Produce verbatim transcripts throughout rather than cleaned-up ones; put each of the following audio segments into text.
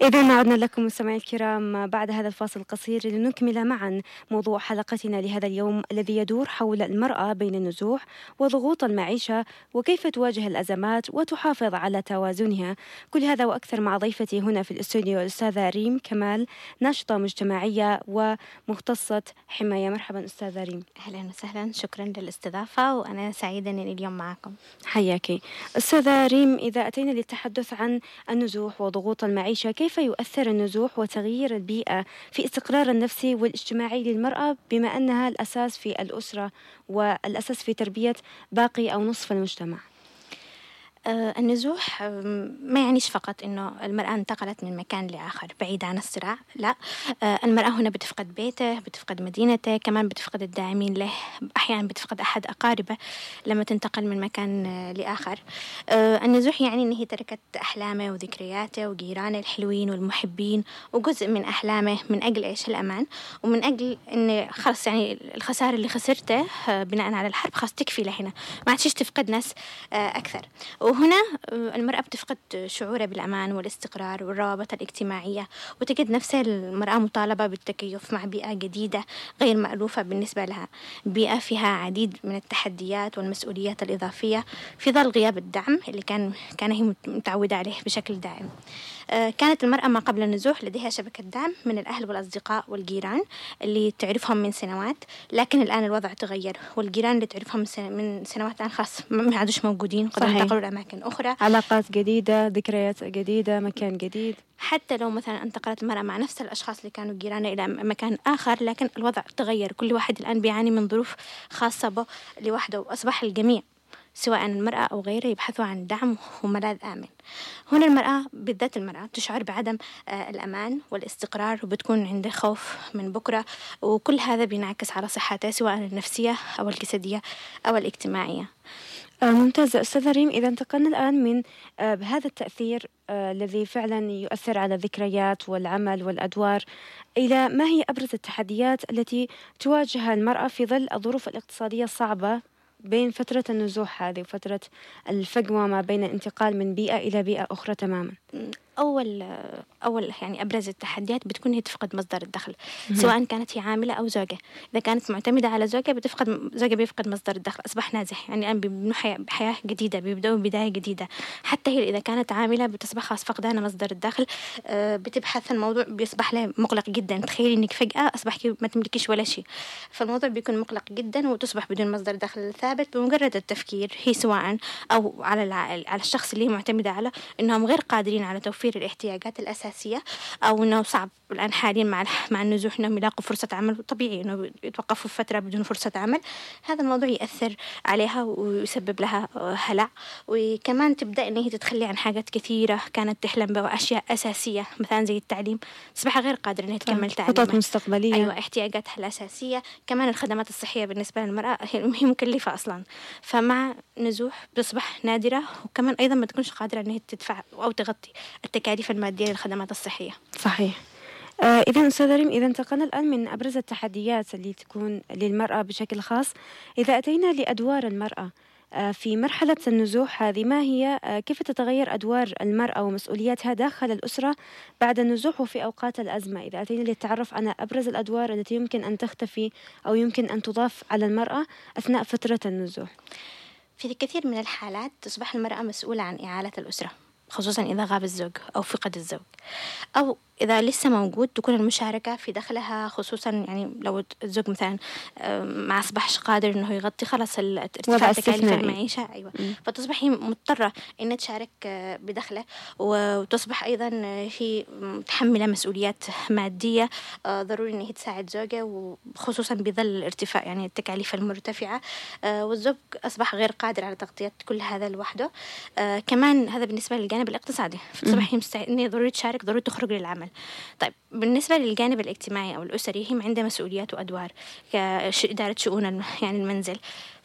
إذن عدنا لكم مستمعي الكرام بعد هذا الفاصل القصير لنكمل معا موضوع حلقتنا لهذا اليوم الذي يدور حول المرأة بين النزوح وضغوط المعيشة وكيف تواجه الأزمات وتحافظ على توازنها. كل هذا وأكثر مع ضيفتي هنا في الاستوديو الأستاذة ريم كمال، ناشطة مجتمعية ومختصة حماية. مرحبا أستاذة ريم. أهلا وسهلا، شكرا للاستضافة وأنا سعيدة أني اليوم معكم. حياكي أستاذة ريم. إذا أتينا للتحدث عن النزوح وضغوط المعيشة، كيف يؤثر النزوح وتغيير البيئة في استقرار النفسي والاجتماعي للمرأة بما أنها الأساس في الأسرة والأساس في تربية باقي أو نصف المجتمع؟ آه، النزوح ما يعنيش فقط إنه المرأة انتقلت من مكان لآخر بعيد عن الصراع، لا. آه، المرأة هنا بتفقد بيته، بتفقد مدينته، كمان بتفقد الداعمين له، أحيانا بتفقد أحد أقاربه لما تنتقل من مكان آه، لآخر. آه، النزوح يعني إن هي تركت أحلامه وذكرياته وجيرانه الحلوين والمحبين وجزء من أحلامه من أجل إيش؟ الأمان، ومن أجل إن خلاص يعني الخسارة اللي خسرته آه، بناء على الحرب خلاص تكفي لهنا، ما عادش تفقد ناس آه، أكثر. وهنا المرأة بتفقد شعورها بالأمان والاستقرار والروابط الاجتماعية، وتجد نفسها المرأة مطالبة بالتكيف مع بيئة جديدة غير مألوفة بالنسبة لها، بيئة فيها عديد من التحديات والمسؤوليات الإضافية في ظل غياب الدعم اللي كان كان هي متعودة عليه بشكل دائم. كانت المرأة ما قبل النزوح لديها شبكة دعم من الأهل والأصدقاء والجيران اللي تعرفهم من سنوات، لكن الآن الوضع تغير، والجيران اللي تعرفهم من سنوات الآن خلاص ما عادوش موجودين، قد انتقلوا لأماكن أخرى، علاقات جديدة، ذكريات جديدة، مكان جديد. حتى لو مثلا انتقلت المرأة مع نفس الأشخاص اللي كانوا جيرانه إلى مكان آخر، لكن الوضع تغير، كل واحد الآن بيعاني من ظروف خاصة به لوحده، وأصبح الجميع سواء المرأة أو غيره يبحثوا عن دعم وملاذ آمن. هنا المرأة بالذات المرأة تشعر بعدم آه الأمان والاستقرار، وبتكون عندها خوف من بكرة، وكل هذا بينعكس على صحتها سواء النفسية أو الجسدية أو الاجتماعية. آه ممتازة أستاذة ريم. إذا انتقلنا الآن من آه بهذا التأثير آه الذي فعلا يؤثر على الذكريات والعمل والأدوار إلى ما هي أبرز التحديات التي تواجهها المرأة في ظل الظروف الاقتصادية الصعبة بين فترة النزوح هذه وفترة الفجوة ما بين الانتقال من بيئة إلى بيئة أخرى تماما؟ أول أول يعني أبرز التحديات بتكون هي تفقد مصدر الدخل، سواء كانت هي عاملة أو زوجة. إذا كانت معتمدة على زوجة بتفقد زوجة بيفقد مصدر الدخل، أصبح نازح، يعني الآن بيبنوا حياة بحياة جديدة، بيبدأوا بداية جديدة. حتى هي إذا كانت عاملة بتصبح خلاص فقدانة مصدر الدخل، بتبحث الموضوع بيصبح له مقلق جدا. تخيلي إنك فجأة أصبح ما تملكيش ولا شيء، فالموضوع بيكون مقلق جدا وتصبح بدون مصدر دخل ثابت بمجرد التفكير هي سواء أو على العائل على الشخص اللي هي معتمدة على إنهم غير قادرين على توفير الاحتياجات الأساسية، أو إنه صعب الآن حاليا مع مع النزوح إنهم يلاقوا فرصة عمل، طبيعي إنه يتوقفوا فترة بدون فرصة عمل. هذا الموضوع يأثر عليها ويسبب لها هلع، وكمان تبدأ إن هي تتخلي عن حاجات كثيرة كانت تحلم بها، أشياء أساسية مثلا زي التعليم تصبح غير قادرة إنها تكمل تعليمها، خطط مستقبلية. أيوة، احتياجاتها الأساسية. كمان الخدمات الصحية بالنسبة للمرأة هي مكلفة أصلا، فمع نزوح بتصبح نادرة، وكمان أيضا ما تكونش قادرة إنها تدفع أو تغطي التكاليف المادية للخدمات الصحية. صحيح. آه إذا أستاذة ريم، إذا انتقلنا الآن من أبرز التحديات اللي تكون للمرأة بشكل خاص، إذا أتينا لأدوار المرأة آه في مرحلة النزوح هذه، ما هي آه كيف تتغير أدوار المرأة ومسؤولياتها داخل الأسرة بعد النزوح وفي أوقات الأزمة؟ إذا أتينا للتعرف على أبرز الأدوار التي يمكن أن تختفي أو يمكن أن تضاف على المرأة أثناء فترة النزوح. في كثير من الحالات تصبح المرأة مسؤولة عن إعالة الأسرة، خصوصا إذا غاب الزوج أو فقد الزوج، أو إذا لسه موجود تكون المشاركة في دخلها، خصوصا يعني لو الزوج مثلا ما أصبحش قادر إنه يغطي خلاص ارتفاع تكاليف المعيشة، أيوة، فتصبح هي مضطرة إنها تشارك بدخله، وتصبح أيضا هي متحملة مسؤوليات مادية، ضروري إنها تساعد زوجها، وخصوصا بظل الارتفاع يعني التكاليف المرتفعة، والزوج أصبح غير قادر على تغطية كل هذا لوحده. كمان هذا بالنسبة للجانب الاقتصادي، فتصبح هي مستعدة إنها ضروري تشارك، ضروري تخرج للعمل. طيب بالنسبة للجانب الاجتماعي أو الأسري، هي عندها مسؤوليات وأدوار كإدارة شؤون يعني المنزل،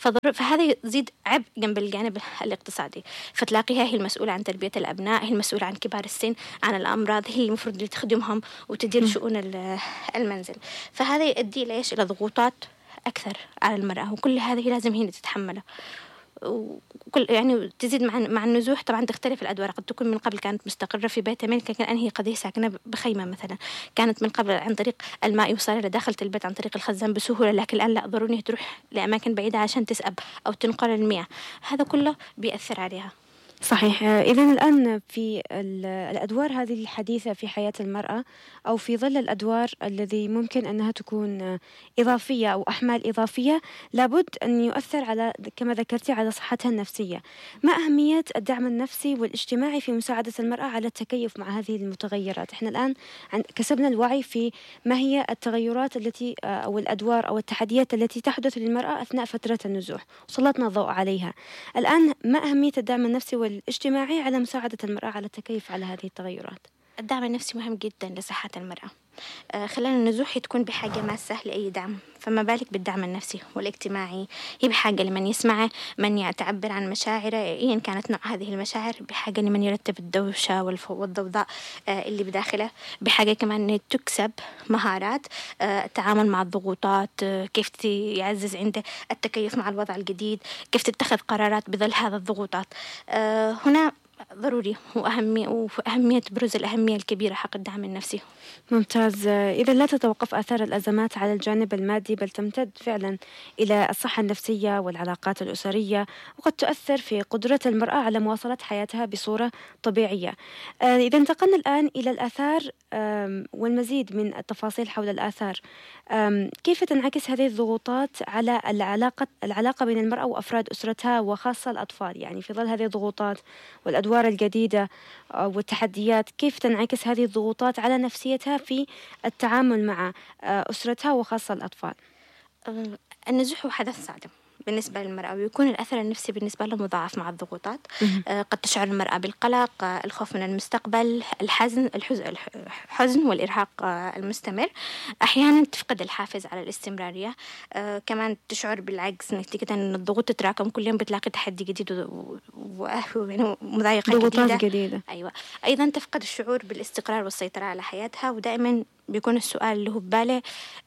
فهذا يزيد عبء جنب الجانب الاقتصادي، فتلاقيها هي المسؤولة عن تربية الأبناء، هي المسؤولة عن كبار السن، عن الأمراض، هي المفروض اللي تخدمهم وتدير شؤون المنزل. فهذا يؤدي ليش إلى ضغوطات أكثر على المرأة، وكل هذه لازم هي تتحمله. وكل يعني تزيد مع مع النزوح. طبعا تختلف الأدوار، قد تكون من قبل كانت مستقرة في بيت ملك، لكن الآن هي قد هي ساكنة بخيمة مثلا. كانت من قبل عن طريق الماء يوصل إلى داخل البيت عن طريق الخزان بسهولة، لكن الآن لا، ضروري تروح لأماكن بعيدة عشان تسأب أو تنقل المياه. هذا كله بيأثر عليها. صحيح. إذن الآن في الأدوار هذه الحديثة في حياة المرأة، أو في ظل الأدوار الذي ممكن أنها تكون إضافية أو أحمال إضافية، لابد أن يؤثر على كما ذكرتي على صحتها النفسية. ما أهمية الدعم النفسي والاجتماعي في مساعدة المرأة على التكيف مع هذه المتغيرات؟ إحنا الآن كسبنا الوعي في ما هي التغيرات التي أو الأدوار أو التحديات التي تحدث للمرأة أثناء فترة النزوح، سلطنا الضوء عليها. الآن ما أهمية الدعم النفسي والاجتماعي على مساعدة المرأة على التكيف على هذه التغيرات؟ الدعم النفسي مهم جدا لصحة المرأة. خلال النزوح تكون بحاجة ماسة لأي دعم، فما بالك بالدعم النفسي والاجتماعي. هي بحاجة لمن يسمعه، من يعبر عن مشاعره إن كانت نوع هذه المشاعر، بحاجة لمن يرتب الدوشة والضوضاء اللي بداخله، بحاجة كمان أن تكسب مهارات التعامل مع الضغوطات، كيف يعزز عنده التكيف مع الوضع الجديد، كيف تتخذ قرارات بظل هذا الضغوطات. هنا ضروري وأهمية وأهمية بروز الأهمية الكبيرة حق الدعم النفسي. ممتاز. إذا لا تتوقف آثار الأزمات على الجانب المادي، بل تمتد فعلا إلى الصحة النفسية والعلاقات الأسرية، وقد تؤثر في قدرة المرأة على مواصلة حياتها بصورة طبيعية. إذا انتقلنا الآن إلى الآثار والمزيد من التفاصيل حول الآثار، كيف تنعكس هذه الضغوطات على العلاقة العلاقة بين المرأة وأفراد أسرتها وخاصة الأطفال؟ يعني في ظل هذه الضغوطات والأدوار الجديدة والتحديات، كيف تنعكس هذه الضغوطات على نفسيتها في التعامل مع أسرتها وخاصة الأطفال؟ النزوح هو حدث صادم بالنسبة للمرأة، ويكون الأثر النفسي بالنسبة له مضاعف مع الضغوطات. قد تشعر المرأة بالقلق، الخوف من المستقبل، الحزن الحزن والإرهاق المستمر. أحيانا تفقد الحافز على الاستمرارية. كمان تشعر بالعجز نتيجة أن الضغوط تتراكم، كل يوم بتلاقي تحدي جديد ومضايقة جديدة. جديدة. أيوة. أيضا تفقد الشعور بالاستقرار والسيطرة على حياتها، ودائما بيكون السؤال اللي هو بباله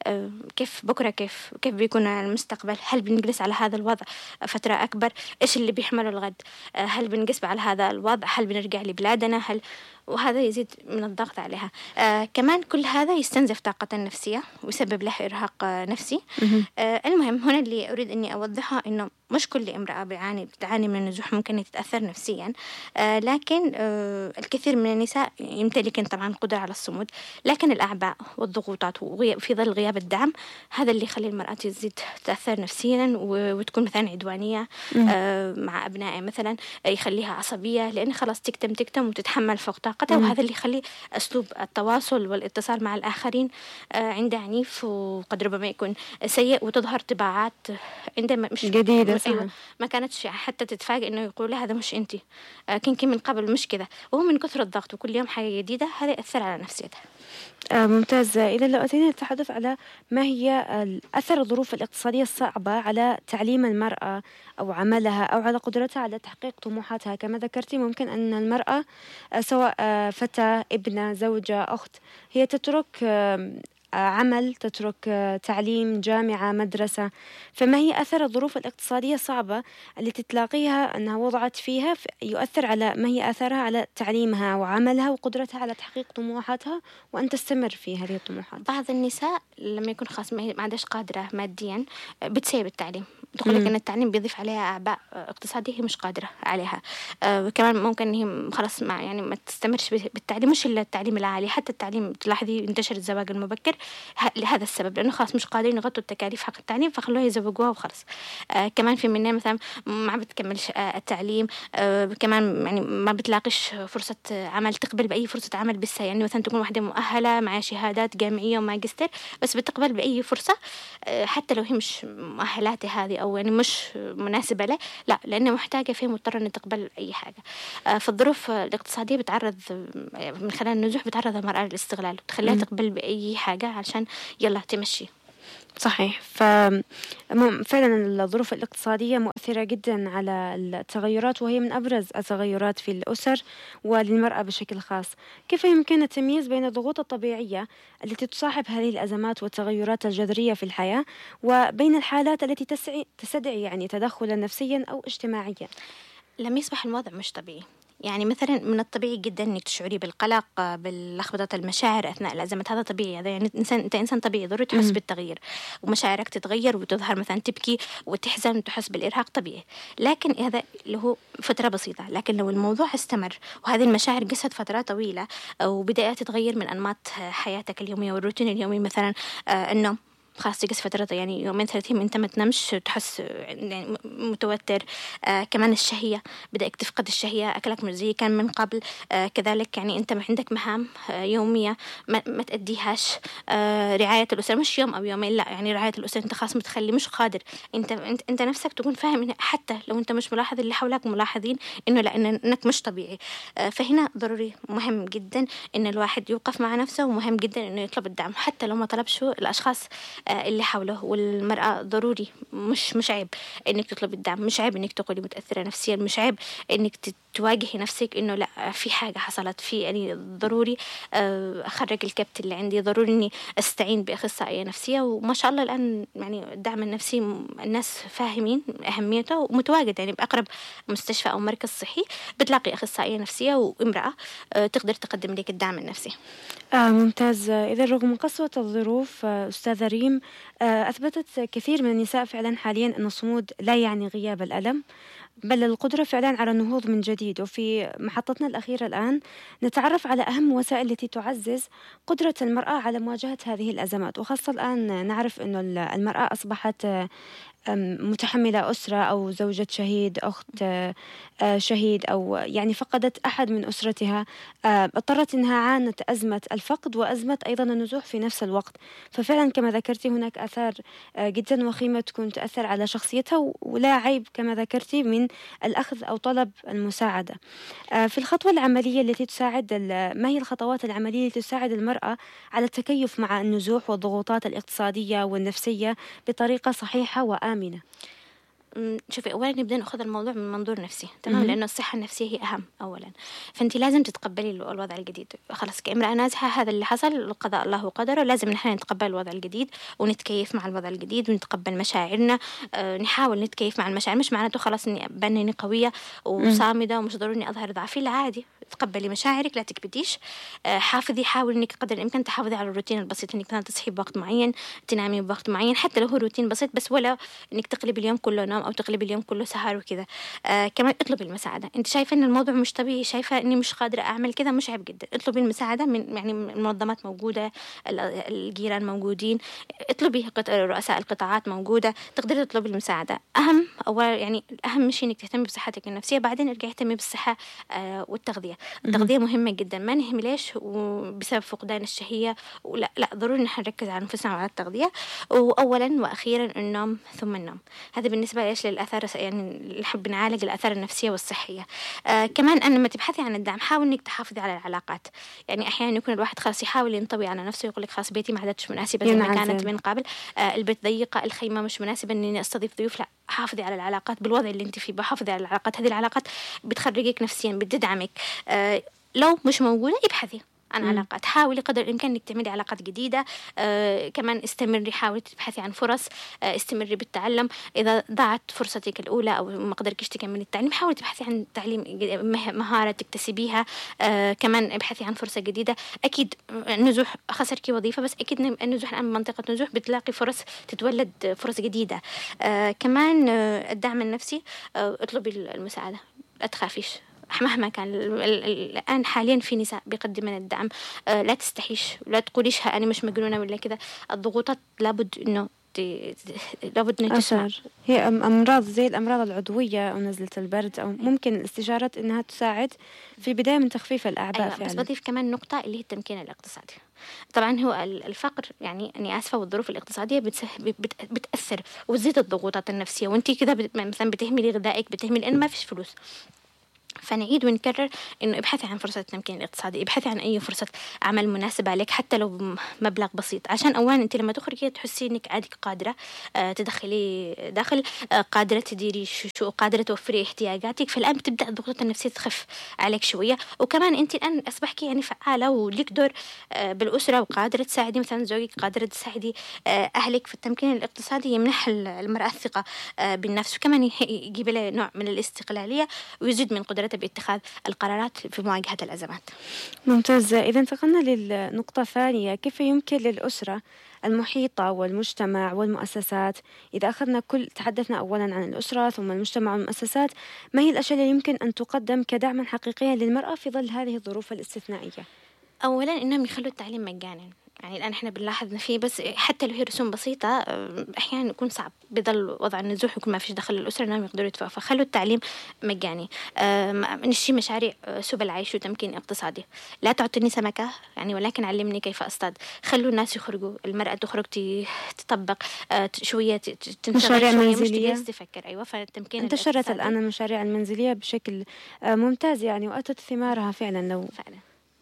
كيف بكرة، كيف كيف بيكون المستقبل؟ هل بنجلس على هذا الوضع فترة أكبر؟ إيش اللي بيحمله الغد؟ هل بنقسم على هذا الوضع؟ هل بنرجع لبلادنا؟ هل وهذا يزيد من الضغط عليها. آه كمان كل هذا يستنزف طاقة نفسية ويسبب له إرهاق آه نفسي. آه المهم هنا اللي أريد أني أوضحها إنه مش كل امرأة بعاني بتعاني من النزوح ممكن تتأثر نفسيا، آه لكن آه الكثير من النساء يمتلكن طبعا قدرة على الصمود، لكن الأعباء والضغوطات وفي ظل غياب الدعم هذا اللي يخلي المرأة تزيد تتأثر نفسيا وتكون مثلا عدوانية آه مع أبنائها، مثلا يخليها عصبية لأن خلاص تكتم تكتم وتتحمل فوق طاقتها، وهذا اللي يخلي أسلوب التواصل والاتصال مع الآخرين آه عنده عنيف وقد ربما يكون سيء، وتظهر طباعات عنده مش جديدة. أيوة ما كانتش حتى تتفاجئ إنه يقول هذا مش أنتي، آه كنت من قبل مش كذا، وهو من كثر الضغط وكل يوم حاجة جديدة هذا يأثر على نفسيتها. آه ممتاز. إذا لو أتينا نتحدث على ما هي أثر الظروف الاقتصادية الصعبة على تعليم المرأة أو عملها أو على قدرتها على تحقيق طموحاتها، كما ذكرتي ممكن أن المرأة آه سواء آه فتاة، ابنة، زوجة، أخت، هي تترك آه عمل، تترك تعليم، جامعة، مدرسة. فما هي أثر الظروف الاقتصادية الصعبة التي تلاقيها أنها وضعت فيها يؤثر على ما هي أثرها على تعليمها وعملها وقدرتها على تحقيق طموحاتها وأن تستمر في هذه الطموحات؟ بعض النساء لما يكون خاص ما عادش قادرة ماديا بتسيب التعليم، تقول لك أن التعليم بيضيف عليها أعباء اقتصادية هي مش قادرة عليها. آه كمان ممكن هي خلاص ما يعني ما تستمرش بالتعليم، مش إلا التعليم العالي، حتى التعليم تلاحظي انتشر الزواج المبكر لهذا السبب، لأنه خلاص مش قادرين يغطوا التكاليف حق التعليم فخلوها يزوجوها وخلاص. آه كمان في منها مثلا ما بتكملش آه التعليم، آه كمان يعني ما بتلاقيش فرصة عمل، تقبل بأي فرصة عمل بالسهل، يعني مثلا تكون واحدة مؤهلة مع شهادات جامعية وماجستير بس بتقبل بأي فرصة آه حتى لو هي مش مؤهلاتها هذه أو يعني مش مناسبة له، لا لأنه محتاجة فيه مضطرة أن تقبل أي حاجة. آه في الظروف الاقتصادية بتعرض من خلال النزوح بتعرض المرأة للاستغلال وتخليها تقبل بأي حاجة علشان يلا تمشي. صحيح. ففعلا الظروف الاقتصادية مؤثرة جدا على التغيرات، وهي من أبرز التغيرات في الأسر وللمرأة بشكل خاص. كيف يمكن التمييز بين الضغوط الطبيعية التي تصاحب هذه الأزمات والتغيرات الجذرية في الحياة، وبين الحالات التي تسعي تستدعي يعني تدخلا نفسيا أو اجتماعيا؟ لما يصبح الوضع مش طبيعي، يعني مثلا من الطبيعي جدا انك تشعري بالقلق، آه، باللخبطه المشاعر اثناء الازمات، هذا طبيعي. هذا يعني انسان، انت انسان طبيعي، ضروري تحس مهم. بالتغيير ومشاعرك تتغير وتظهر، مثلا تبكي وتحزن وتحس بالارهاق، طبيعي. لكن هذا اللي هو فتره بسيطه. لكن لو الموضوع استمر وهذه المشاعر قست فترات طويله، آه، وبدات تتغير من انماط آه، حياتك اليوميه والروتين اليومي، مثلا آه، النوم خلاص تقص فترة، يعني يومين ثلاثين انت ما تنامش، تحس يعني م- متوتر. آه كمان الشهية، بدأت تفقد الشهية، أكلك مش زي كان من قبل. آه كذلك يعني أنت ما عندك مهام آه يومية ما, ما تأديهاش. آه رعاية الأسرة مش يوم أو يومين، لا، يعني رعاية الأسرة أنت خلاص متخلي، مش قادر. أنت أنت, انت نفسك تكون فاهم إن حتى لو أنت مش ملاحظ، اللي حولك ملاحظين إنه لا، إن إنك مش طبيعي. آه فهنا ضروري مهم جدا إن الواحد يوقف مع نفسه، ومهم جدا إنه يطلب الدعم حتى لو ما طلبشه الأشخاص آه اللي حوله. والمرأة ضروري، مش مش عيب إنك تطلبي الدعم، مش عيب إنك تقولي متأثرة نفسيا، مش عيب إنك تت- تواجهي نفسك إنه لا، في حاجة حصلت في، يعني ضروري آه، أخرج الكبت اللي عندي، ضروري إني أستعين بأخصائية نفسية. وما شاء الله الآن يعني الدعم النفسي م- الناس فاهمين أهميته ومتواجد، يعني بأقرب مستشفى أو مركز صحي بتلاقي أخصائية نفسية وامرأة آه، تقدر تقدم لك الدعم النفسي. آه ممتاز. إذا رغم قسوة الظروف، آه أستاذة ريم، آه أثبتت كثير من النساء فعلا حاليا أن الصمود لا يعني غياب الألم، بل القدرة فعلا على النهوض من جديد. وفي محطتنا الأخيرة الآن نتعرف على أهم وسائل التي تعزز قدرة المرأة على مواجهة هذه الأزمات، وخاصة الآن نعرف أن المرأة أصبحت آه، أم، متحملة أسرة أو زوجة شهيد، أخت آه، آه، شهيد، أو يعني فقدت أحد من أسرتها. آه، اضطرت أنها عانت أزمة الفقد وأزمة أيضا النزوح في نفس الوقت. ففعلا كما ذكرتي هناك آثار آه، جدا وخيمة تكون تأثر على شخصيتها، و- ولا عيب كما ذكرتي من الأخذ أو طلب المساعدة. آه، في الخطوة العملية التي تساعد ال- ما هي الخطوات العملية التي تساعد المرأة على التكيف مع النزوح والضغوطات الاقتصادية والنفسية بطريقة صحيحة وآمنة؟ أمم، شوفي، اولا نبدا ناخذ الموضوع من منظور نفسي، تمام، مهم. لانه الصحه النفسيه هي اهم اولا. فانت لازم تتقبلي الو- الوضع الجديد. خلاص كامراه نازحه، هذا اللي حصل، قضاء الله وقدره، لازم نحن نتقبل الوضع الجديد ونتكيف مع الوضع الجديد ونتقبل مشاعرنا. آه نحاول نتكيف مع المشاعر، مش معناته خلاص اني ابان اني قويه مم. وصامده ومش ضروري اني اظهر ضعفي، لا، عادي، تقبلي مشاعرك، لا تكبتيش. آه حافظي، حاولي انك قدر الامكان تحافظي على الروتين البسيط، انك مثلا تصحي بوقت معين، تنامي بوقت معين، حتى لو هو روتين بسيط بس، ولا انك تقلبي اليوم كله نوم او تقلبي اليوم كله سهر وكذا. آه كمان اطلبي المساعده. انت شايفه ان الموضوع مش طبيعي، شايفه اني مش قادره اعمل كذا، مش عيب جدا، اطلبي المساعده من يعني من المنظمات موجوده، ال- الجيران موجودين، اطلبي قط- رؤساء القطاعات موجوده، تقدري تطلبي المساعده. اهم اول يعني اهم شيء انك تهتمي بصحتك النفسيه، بعدين ارجعي اهتمي بالصحه آه والتغذيه. مهم. التغذيه مهمه جدا، ما نهمليش وبسبب فقدان الشهيه، ولا لا، ضروري نحن نركز على انفسنا وعلى التغذيه. واولا واخيرا النوم ثم النوم. هذا بالنسبة ليش للآثار، يعني نحب نعالج الآثار النفسية والصحية. آه كمان أن لما تبحثي عن الدعم، حاول إنك تحافظي على العلاقات. يعني أحيانا يكون الواحد خلاص يحاول ينطوي على نفسه، يقول لك خلاص بيتي ما عادتش مناسبة زي ما كانت ينعزل. من قبل، آه البيت ضيقة، الخيمة مش مناسبة إني أستضيف ضيوف، لا، حافظي على العلاقات بالوضع اللي أنت فيه، بحافظي على العلاقات. هذه العلاقات بتخرجك نفسيا، بتدعمك. آه لو مش موجودة ابحثي عن مم. علاقات، حاولي قدر الإمكان إنك تعملي علاقات جديدة. آه كمان استمري، حاولي تبحثي عن فرص، آه استمري بالتعلم. إذا ضاعت فرصتك الأولى أو ما قدرتيش تكملي التعليم، حاولي تبحثي عن تعليم جد- مه- مهارة تكتسبيها. آه كمان ابحثي عن فرصة جديدة. أكيد النزوح خسركي وظيفة، بس أكيد إن النزوح الآن منطقة نزوح بتلاقي فرص، تتولد فرص جديدة. آه كمان آه الدعم النفسي، آه اطلبي المساعدة، لا تخافيش مهما كان. ال- ال- ال- الآن حاليا في نساء بيقدمن الدعم. آه لا تستحيش، لا تقوليش ها أنا مش مجنونة ولا كذا. الضغوطات لابد إنه ت- ت- لابد إنه تسمع. أثر. هي أم- أمراض زي الأمراض العضوية أو نزلة البرد، أو ممكن الاستشارة إنها تساعد في بداية من تخفيف الأعباء أيوة، بس فعلا. بضيف كمان نقطة اللي هي التمكين الاقتصادي. طبعا هو ال- الفقر، يعني أني آسفة، والظروف الاقتصادية بتسه... بت... بتأثر وتزيد الضغوطات النفسية، وانتي كذا بت... مثلا بتهملي غذائك، بتهملي لأن ما فيش فلوس. فنعيد ونكرر إنه ابحثي عن فرصة التمكين الاقتصادي، ابحثي عن أي فرصة عمل مناسبة لك حتى لو بمبلغ بسيط، عشان أولا أنت لما تخرجي تحسي إنك عادك قادرة آه تدخلي دخل، آه قادرة تديري شو شو قادرة توفري احتياجاتك. فالآن بتبدأ الضغوطات النفسية تخف عليك شوية، وكمان أنت الآن أصبحتي يعني فعالة ولك دور آه بالأسرة، وقادرة تساعدي مثلا زوجك، قادرة تساعدي آه أهلك. في التمكين الاقتصادي يمنح المرأة الثقة آه بالنفس، وكمان يجيب لها نوع من الاستقلالية ويزيد من قدرتها باتخاذ القرارات في مواجهة الأزمات. ممتاز. إذا انتقلنا للنقطة الثانية، كيف يمكن للأسرة المحيطة والمجتمع والمؤسسات، إذا أخذنا كل تحدثنا أولا عن الأسرة ثم المجتمع والمؤسسات، ما هي الأشياء اللي يمكن أن تقدم كدعم حقيقي للمرأة في ظل هذه الظروف الاستثنائية؟ أولا إنهم يخلوا التعليم مجانا. يعني الآن إحنا بنلاحظ إن فيه بس حتى لو هي رسوم بسيطة أحيانا يكون صعب، بضل وضع النزوح يكون ما فيش دخل للأسرة إنهم يقدروا يدفعوا، فخلوا التعليم مجاني. نشي مشاريع سبل عيش وتمكين اقتصادي، لا تعطيني سمكة يعني ولكن علمني كيف أصطاد. خلوا الناس يخرجوا، المرأة تخرج تطبق شوية، مشاريع منزلية تفكر. أيوة، فالتمكين انتشرت الآن المشاريع المنزلية بشكل ممتاز يعني، وأتت ثمارها فعلا. لو فعلا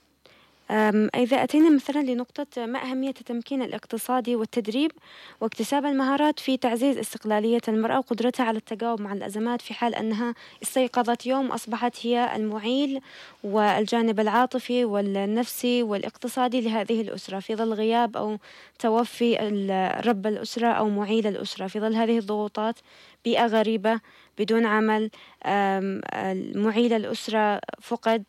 إذا أتينا مثلا لنقطة ما أهمية التمكين الاقتصادي والتدريب واكتساب المهارات في تعزيز استقلالية المرأة وقدرتها على التجاوب مع الأزمات في حال أنها استيقظت يوم أصبحت هي المعيل والجانب العاطفي والنفسي والاقتصادي لهذه الأسرة في ظل غياب أو توفي رب الأسرة أو معيل الأسرة، في ظل هذه الضغوطات، بيئة غريبة بدون عمل، معيل الأسرة فقد.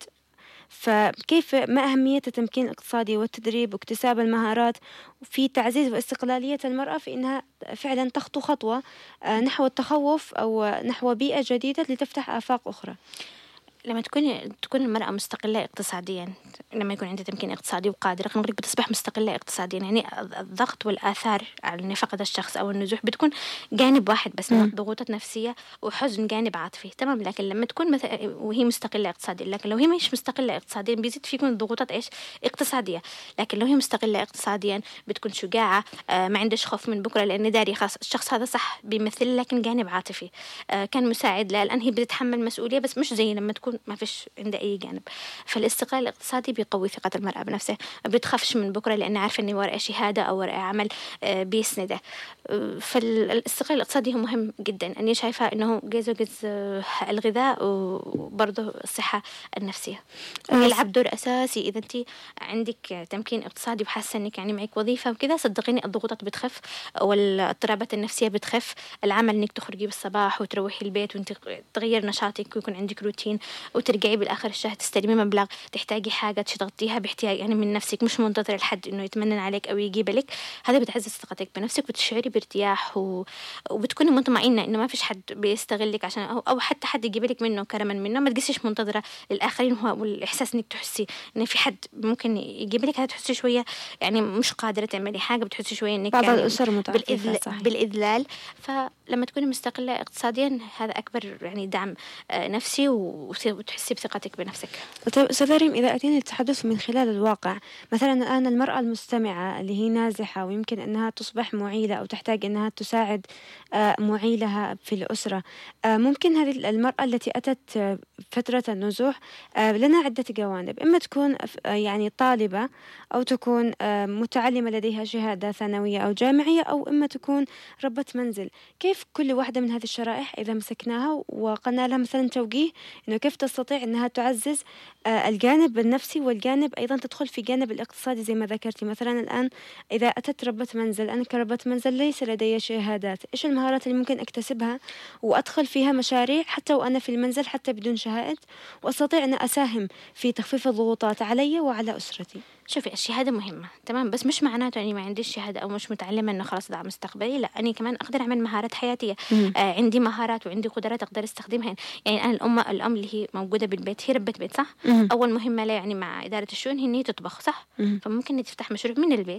فكيف ما أهمية التمكين الاقتصادي والتدريب واكتساب المهارات في تعزيز واستقلالية المرأة في إنها فعلا تخطو خطوة نحو التخوف أو نحو بيئة جديدة لتفتح آفاق أخرى؟ لما تكون تكون المرأة مستقلة اقتصاديا، لما يكون عندها تمكين اقتصادي وقادرة نقولك بتصبح مستقلة اقتصاديا. يعني الضغط والآثار على إن فقد الشخص أو النزوح بتكون جانب واحد بس، ضغوطات نفسية وحزن جانب عاطفي، تمام. لكن لما تكون مثلا وهي مستقلة اقتصاديا، لكن لو هي مش مستقلة اقتصاديا بيزيد فيكون الضغوطات إيش اقتصادية. لكن لو هي مستقلة اقتصاديا بتكون شجاعة، آه ما عندش خوف من بكرة، لأن داري خاص الشخص هذا صح بيمثل، لكن جانب عاطفي آه كان مساعد لا، الآن هي بتتحمل مسؤولية بس مش زي لما تكون ما فيش عنده أي جانب. فالاستقلال الاقتصادي بيقوي ثقة المرأة بنفسها، ما بتخافش من بكرة لأن عارفة إن ورقة شهادة أو ورقة عمل بيسنده. فالاستقلال الاقتصادي هو مهم جدا. أني شايفة إنه جيز وجيز الغذاء وبرضه الصحة النفسية يلعب دور أساسي. إذا أنت عندك تمكين اقتصادي وحاسة إنك يعني معك وظيفة وكذا، صدقيني الضغوطات بتخف والاضطرابات النفسية بتخف. العمل إنك تخرجي بالصباح وتروحي البيت وأنت تغير نشاطك ويكون عندك روتين، وترجعي بالآخر الشهر تستلمي مبلغ، تحتاجي حاجة تغطيها باحتياج يعني من نفسك، مش منتظرة لحد إنه يتمنن عليك أو يجيب لك. هذا بتعزز ثقتك بنفسك وتشعري بارتياح و... وبتكوني مطمئنة إنه ما فيش حد بيستغلك عشان أو, أو حتى حد يجيب لك منه كرما منه. ما تقسيش منتظرة للآخرين، هو والإحساس إنك تحسي إن في حد ممكن يجيب لك، هذا تحسي شوية يعني مش قادرة تعملي حاجة، بتحسي شوية إنك بعض يعني الأسر متعاطفة بالإذل... بالإذلال. فلما تكوني مستقلة اقتصاديا هذا أكبر يعني دعم نفسي وتحسي بثقتك بنفسك. طيب أستاذة ريم، إذا أتينا للتحدث من خلال الواقع، مثلا الآن المرأة المستمعة اللي هي نازحة ويمكن أنها تصبح معيلة أو تحتاج أنها تساعد معيلها في الأسرة، ممكن هذه المرأة التي أتت فترة النزوح لنا عدة جوانب، إما تكون يعني طالبة أو تكون متعلمة لديها شهادة ثانوية أو جامعية، أو إما تكون ربة منزل. كيف كل واحدة من هذه الشرائح إذا مسكناها وقلنا لها مثلا توجيه إنه كيف تستطيع أنها تعزز الجانب النفسي والجانب أيضا تدخل في جانب الاقتصادي زي ما ذكرتي؟ مثلا الآن إذا أتت ربة منزل، أنا كربة منزل ليس لدي شهادات، إيش المهارات اللي ممكن أكتسبها وأدخل فيها مشاريع حتى وأنا في المنزل حتى بدون شهادة، وأستطيع أن أساهم في تخفيف الضغوطات علي وعلى أسرتي؟ شوفي، الشهادة مهمة تمام، بس مش معناته أني ما عنديش شهادة أو مش متعلمة إنه خلاص ضاع مستقبلي. لا، أنا كمان أقدر أعمل مهارات حياتية. آه عندي مهارات وعندي قدرات أقدر أستخدمها. يعني أنا الأم الأم اللي هي موجودة بالبيت هي ربة بيت، صح؟ مم. أول مهمة لا يعني مع إدارة الشؤون هي إن هي تطبخ، صح؟ مم. فممكن تفتح مشروع من البيت،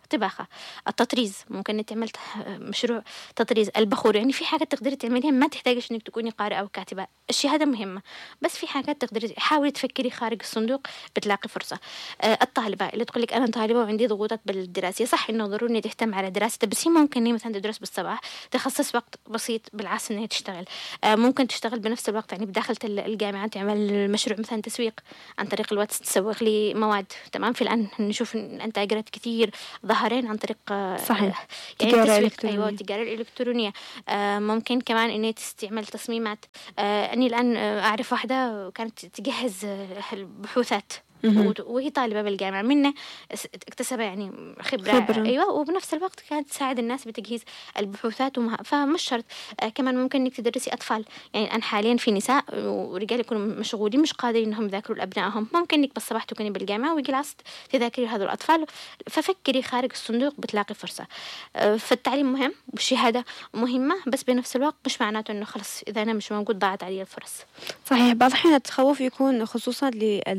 الطباخة، التطريز، ممكن إنك تعمل مشروع تطريز، البخور. يعني في حاجات تقدري تعمليها ما تحتاجش إنك تكوني قارئة أو كاتبة. الشهادة مهمة، بس في حاجات تقدري حاولي تفكري خارج الصندوق بتلاقي فرصة. آه، الطالبة اللي تقول لك أنا طالبة وعندي ضغوطات بالدراسة، صح إنه ضروري تهتم على دراستها، بس هي ممكن إنها مثلا تدرس بالصباح، تخصص وقت بسيط بالعكس إنها تشتغل. آه، ممكن تشتغل بنفس الوقت، يعني بداخل الجامعة تعمل مشروع مثلا تسويق عن طريق الواتس، تسوق لي مواد. تمام، في الآن نشوف الانتاجرات كثير ظهرين عن طريق آه، صحيح. يعني تجارة التسويق. إلكترونية. أيوة، التجارة الإلكترونية. آه، ممكن كمان إنها تستعمل تصميمات. آه، أني الآن آه، أعرف واحدة كانت تجهز آه، البحوثات، مهم. وت- وهي طالبة بالجامعة منه، اس- اكتسب يعني خبرة. خبرة. أيوة، وبنفس الوقت كانت تساعد الناس بتجهيز البحوثات ومها. فمش شرط. آه، كمان ممكن إنك تدرسي أطفال. يعني الآن حاليا في نساء ورجال يكونوا مشغولين مش قادرين إنهم يذاكروا لأبنائهم، ممكن إنك بالصباح تكوني بالجامعة ويجي العصر تذاكري هذول الأطفال. ففكري خارج الصندوق بتلاقي فرصة. آه، فالتعليم مهم والشهادة مهمة، بس بنفس الوقت مش معناته إنه خلص إذا أنا مش موجود ضاعت علي الفرص. صحيح. بعض الأحيان التخوف يكون خصوصا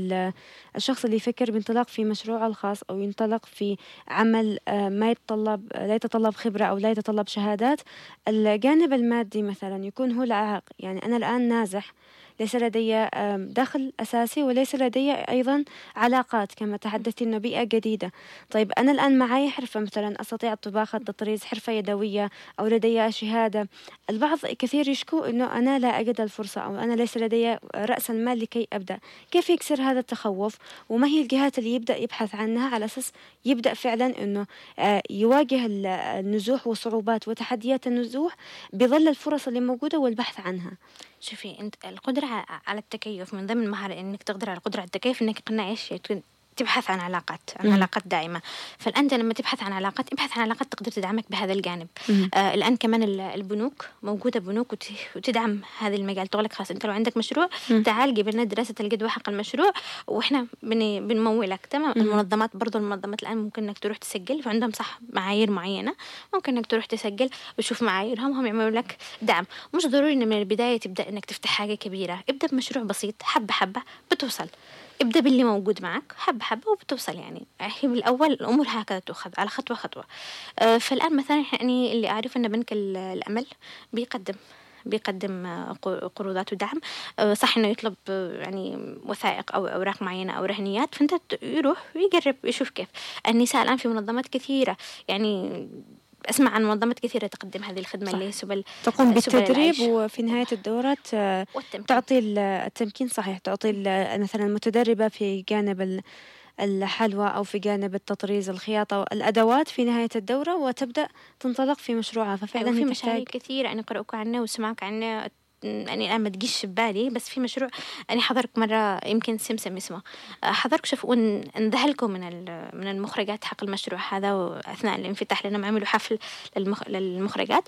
للشخص اللي يفكر بانطلاق في مشروعه الخاص أو ينطلق في عمل آه، ما يتطلب لا يتطلب خبرة أو لا يتطلب شهادات. الجانب المادي مثلا يكون هو العائق. يعني أنا الآن نازح، ليس لدي آم، دخل أساسي، وليس لدي أيضا علاقات كما تحدثت إنه بيئة جديدة. طيب أنا الآن معي حرفة، مثلا أستطيع الطباخة، التطريز، حرفة يدوية، أو لدي شهادة. البعض كثير يشكو إنه أنا لا أجد الفرصة، أو أنا ليس لدي رأس المال لكي أبدأ. كيف يكسر هذا التخوف؟ وما هي الجهات اللي يبدأ يبحث عنها على أساس يبدأ فعلا إنه آه، يواجه ال- النزوح وصعوبات وتحديات النزوح بظل الفرص اللي موجودة والبحث عنها؟ شوفي انت، القدرة ع- على التكيف من ضمن المهارة، انك تقدر على القدرة على التكيف، انك قلنا ايش تكون- تبحث عن علاقات، عن مم. علاقات دائمة. فالأنت لما تبحث عن علاقات، ابحث عن علاقات تقدر تدعمك بهذا الجانب. مم. آه الآن كمان ال- البنوك موجودة، بنوك وت- وتدعم هذا المجال. تقولك خلاص أنت لو عندك مشروع، مم. تعال جيب لنا دراسة الجدوى حق المشروع وإحنا بن بنمولك. تمام. مم. المنظمات برضو، المنظمات الآن ممكن إنك تروح تسجل، فعندهم صح معايير معينة، ممكن إنك تروح تسجل وتشوف معاييرهم، هم يعملوا لك دعم. مش ضروري إن من البداية تبدأ إنك تفتح حاجة كبيرة، ابدأ بمشروع بسيط، حبة حبة بتوصل. ابدأ باللي موجود معك حبة حبة وبتوصل. يعني هي بالأول الأمور هكذا تأخذ على خطوة خطوة. آه، فالآن مثلا يعني اللي أعرف إن بنك ال- الأمل بيقدم بيقدم آه، ق- قروضات ودعم. آه، صح إنه يطلب آه، يعني وثائق أو أوراق معينة أو رهنيات، فأنت ت- يروح ويجرب يشوف كيف. النساء الآن في منظمات كثيرة، يعني أسمع عن منظمات كثيرة تقدم هذه الخدمة، صح. اللي هي سبل تقوم سبل بالتدريب، العيش وفي نهاية الدورة ت- والتمكين. تعطي ال- التمكين. صحيح. تعطي ال- مثلا المتدربة في جانب ال- الحلوى، أو في جانب التطريز، الخياطة، الأدوات في نهاية الدورة، وتبدأ تنطلق في مشروعها. ففعلا أيوة، في هي مشاريع تحتاج. كثيرة أنا قرأك عنه وسمعك عنه. يعني الآن ما تجيش ببالي، بس في مشروع أنا حضرك مرة، يمكن سمسم اسمه. آه، حضرك شوف وانذهلكم من ال- من المخرجات حق المشروع هذا، وأثناء الانفتاح لأنهم عملوا حفل للمخ... للمخرجات.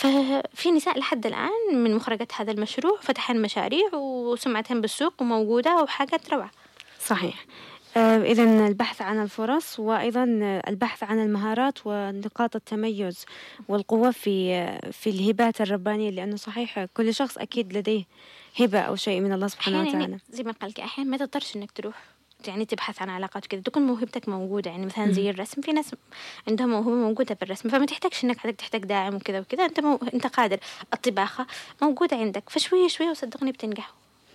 ففي نساء لحد الآن من مخرجات هذا المشروع فتحن مشاريع وسمعتهم بالسوق وموجودة وحاجات روعة. صحيح. إذا البحث عن الفرص، وأيضا البحث عن المهارات ونقاط التميز والقوة في في الهبات الربانية، لأنه صحيح كل شخص أكيد لديه هبة أو شيء من الله سبحانه أحيانا وتعالى. يعني زي ما قالك، أحيانا ما تضطرش إنك تروح يعني تبحث عن علاقات وكذا، تكون موهبتك موجودة. يعني مثلا مم. زي الرسم، في ناس عندهم موهبة موجودة بالرسم، فما تحتاجش إنك حدك تحتاج داعم وكذا وكذا، أنت مو... أنت قادر. الطباخة موجودة عندك، فشوية شوية وصدقني بتنجح.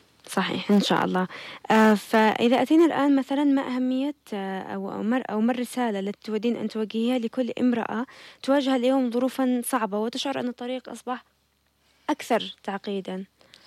صحيح إن شاء الله. آه فإذا أتينا الآن مثلا، ما أهمية آه أو أو مر أو ما الرسالة التي تودين أن توجهيها لكل امرأة تواجه اليوم ظروفا صعبة وتشعر أن الطريق أصبح أكثر تعقيدا؟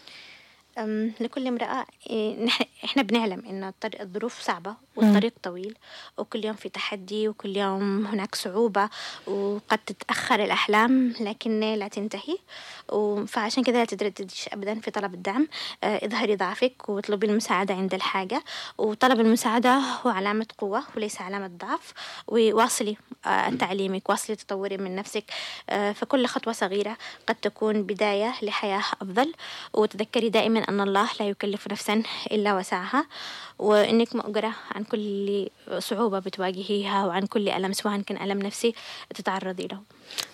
أم، لكل امرأة، إيه، نح- إحنا بنعلم إن الطريق الظروف صعبة والطريق طويل، وكل يوم في تحدي، وكل يوم هناك صعوبة، وقد تتأخر الأحلام لكن لا تنتهي. و- فعشان كذا لا تتردديش أبدا في طلب الدعم. آه، اظهري ضعفك واطلبي المساعدة عند الحاجة، وطلب المساعدة هو علامة قوة وليس علامة ضعف. وواصلي آه، تعليمك، واصلي تطوري من نفسك. آه، فكل خطوة صغيرة قد تكون بداية لحياة أفضل. وتذكري دائما أن الله لا يكلف نفسا إلا وسعها، وإنك مؤجرة عن كل صعوبة بتواجهيها وعن كل ألم، سواء كان ألم نفسي تتعرضي له.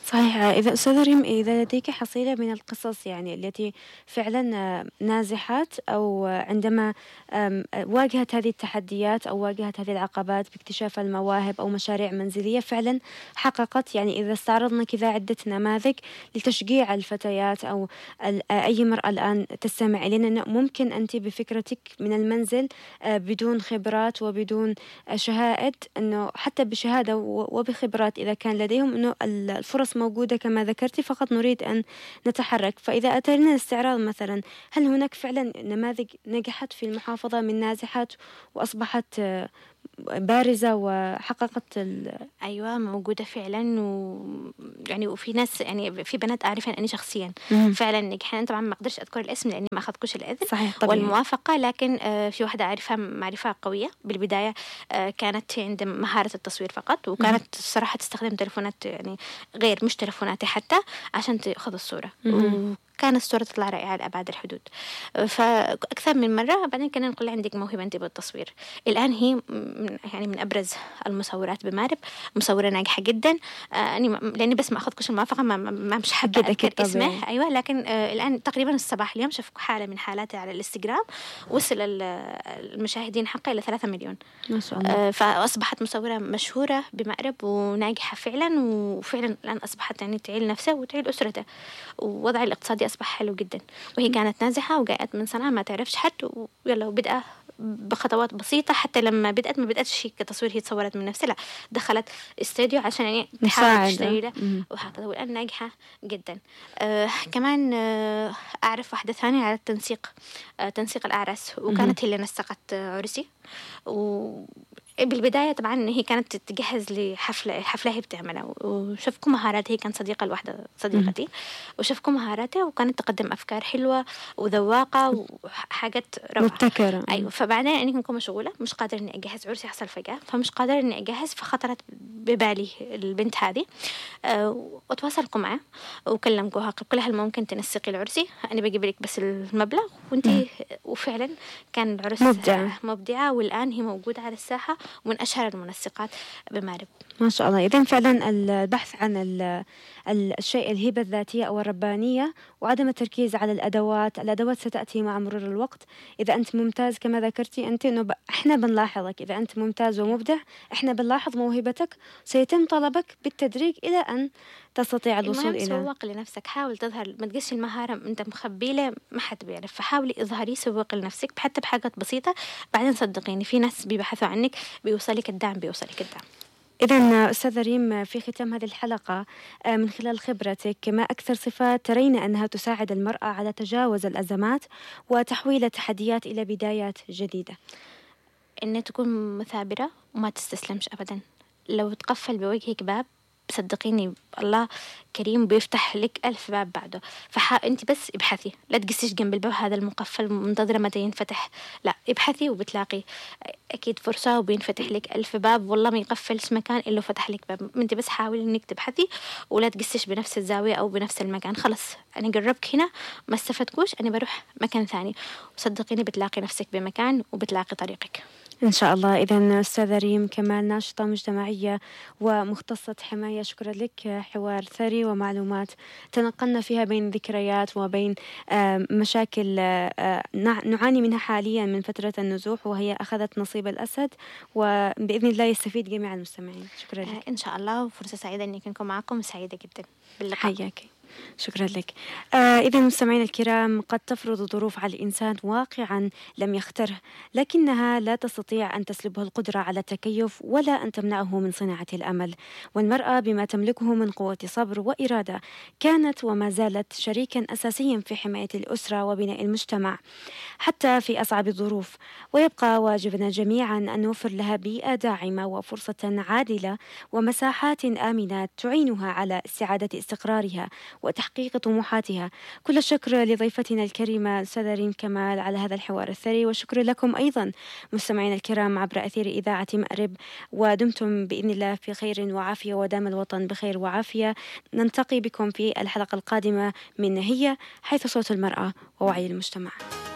صحيح. إذا أستاذة ريم، إذا لديك حصيلة من القصص يعني التي فعلا آه، ناجحات، أو آه، عندما آم، آه، واجهت هذه التحديات أو واجهت هذه العقبات باكتشاف المواهب أو مشاريع منزلية فعلا حققت، يعني إذا استعرضنا كذا عدة نماذج لتشجيع الفتيات أو ال- آه، أي مرأة الآن تستمع إلينا، أنه ممكن أنت بفكرتك من المنزل آه، بدون خبرات وبدون آه، شهائد، أنه حتى بشهادة و- وبخبرات إذا كان لديهم، أنه ال- الفرص موجودة كما ذكرتي، فقط نريد أن نتحرك. فإذا أتينا الاستعراض مثلا، هل هناك فعلا نماذج نجحت في المحافظة من نازحات وأصبحت آه، بارزة وحققت ال... أيوة موجودة فعلا، و يعني وفي ناس، يعني في بنات أعرفها أني شخصيا مهم. فعلا نجحان. طبعا ما أقدرش أذكر الاسم لأني ما أخذتكش الإذن صحيح، طبيعي. والموافقة، لكن آه، في واحدة أعرفها معرفة قوية بالبداية. آه، كانت عند مهارة التصوير فقط، وكانت الصراحة تستخدم تلفونات، يعني غير مش تلفوناتي حتى، عشان تأخذ الصورة. مهم. وكانت الصورة تطلع رائعة لأبعد الحدود. آه، فأكثر من مرة بعدين كنا نقول عندك موهبة أنت بالتصوير. الآن هي من يعني من أبرز المصورات بمارب، مصورة ناجحة جدا. آه، أني لأني بس ما أخذكش الموافقة، ما, ما, ما مش حابة أكيد أكيد أذكر اسمه. طبيعي. أيوة، لكن آه، الآن تقريبا الصباح اليوم شفت حالة من حالاتها على الانستغرام، وصل ال- المشاهدين حقه إلى ثلاثة مليون. ما شاء الله. آه، فأصبحت مصورة مشهورة بمأرب وناجحة فعلا، وفعلا الآن أصبحت يعني تعيل نفسها وتعيل أسرتها، ووضع الاقتصادي أصبح حلو جدا. وهي كانت نازحة وجاءت من صنعاء ما تعرفش حد، ويلا وبدأ بخطوات بسيطة. حتى لما بدأت ما بدأتش هي كتصوير، هي تصورت من نفسها، لا دخلت استوديو عشان يعني تحاول مساعدة. تشتري له مهم. وهكذا. والآن ناجحة جدا. آه كمان آه أعرف واحدة ثانية على التنسيق، آه تنسيق الأعراس، وكانت هي اللي نسقت آه، عرسي. و بالبداية طبعا هي كانت تجهز لحفلة حفلة هي بتعملها، وشوفكم مهاراتها. هي كانت صديقة لواحدة صديقتي، وشوفكم مهاراتها، وكانت تقدم أفكار حلوة وذواقة وحاجات روعة. مبتكرة. أيوة. فبعدين أنا كنت مشغولة، مش قادرة إني أجهز عرسي، حصل فجأة، فمش قادرة إني أجهز. فخطرت ببالي البنت هذه، أه وتواصلكم معه وكلمكوها، قلت لها ممكن تنسقي العرسي، أنا بجيب لك بس المبلغ وأنتي. وفعلا كان العرس مبدعة. مبدعة، والآن هي موجودة على الساحة ومن أشهر المنسقات بمارب. ما شاء الله. إذن فعلا البحث عن ال- ال- الشيء الهبة الذاتية أو الربانية، وعدم التركيز على الأدوات. الأدوات ستأتي مع مرور الوقت. إذا أنت ممتاز كما ذكرتي أنت، إنه ب- إحنا بنلاحظك. إذا أنت ممتاز ومبدع، إحنا بنلاحظ موهبتك، سيتم طلبك بالتدريج إلى أن تستطيع الوصول المهم إلى. سوق لنفسك، حاول تظهر، ما تقيسش المهارة أنت مخبيلة ما حد بيعرف. فحاولي اظهري، سوق لنفسك حتى بحاجات بسيطة. بعدين صدقيني في ناس بيبحثوا عنك، بيوصلك الدعم، بيوصلك الدعم. إذا أستاذة ريم، في ختام هذه الحلقة، آه، من خلال خبرتك، ما أكثر صفات ترين أنها تساعد المرأة على تجاوز الأزمات وتحويل التحديات إلى بدايات جديدة؟ إن تكون مثابرة وما تستسلمش أبدا. لو تقفل بوجهك باب، صدقيني الله كريم بيفتح لك ألف باب بعده. فح أنت بس ابحثي، لا تقسيش جنب الباب هذا المقفل منتظرة متى ينفتح، لا ابحثي وبتلاقي أكيد فرصة، وبينفتح لك ألف باب. والله ما يقفلش مكان إلا فتح لك باب. أنت بس حاولي إنك تبحثي، ولا تقسيش بنفس الزاوية أو بنفس المكان. خلص أنا جربك هنا ما استفدتكوش، أنا بروح مكان ثاني. وصدقيني بتلاقي نفسك بمكان وبتلاقي طريقك إن شاء الله. إذا أستاذة ريم كمال، ناشطة مجتمعية ومختصة حماية، شكرا لك. حوار ثري ومعلومات تنقلنا فيها بين ذكريات وبين آه، مشاكل آه، نع- نعاني منها حاليا من فترة النزوح، وهي أخذت نصيب الأسد، وبإذن الله يستفيد جميع المستمعين. شكرا لك. إن شاء الله. وفرصة سعيدة إني أكون معكم، سعيدة جدا باللقاء. حياك. شكرا لك. آه إذا مستمعينا الكرام، قد تفرض ظروف على الإنسان واقعا لم يختره، لكنها لا تستطيع أن تسلبه القدرة على التكيف ولا أن تمنعه من صناعة الأمل. والمرأة بما تملكه من قوة صبر وإرادة، كانت وما زالت شريكا أساسيا في حماية الأسرة وبناء المجتمع حتى في أصعب الظروف. ويبقى واجبنا جميعا أن نوفر لها بيئة داعمة وفرصة عادلة ومساحات آمنة تعينها على استعادة استقرارها وتحقيق طموحاتها. كل الشكر لضيفتنا الكريمة الأستاذة ريم كمال على هذا الحوار الثري، وشكر لكم أيضا مستمعينا الكرام عبر أثير إذاعة مأرب. ودمتم بإذن الله في خير وعافية، ودام الوطن بخير وعافية. نلتقي بكم في الحلقة القادمة من هي، حيث صوت المرأة ووعي المجتمع.